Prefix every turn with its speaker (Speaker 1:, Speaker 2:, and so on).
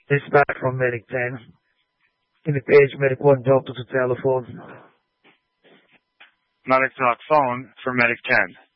Speaker 1: Dispatch from Medic 10. In the page, Medic 1 doctor to telephone.
Speaker 2: Medic.phone for Medic 10.